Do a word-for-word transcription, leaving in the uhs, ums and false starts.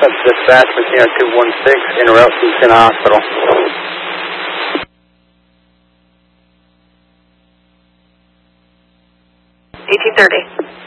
That's dispatch, Messina two one six, interrupt from Messina Hospital. eighteen thirty.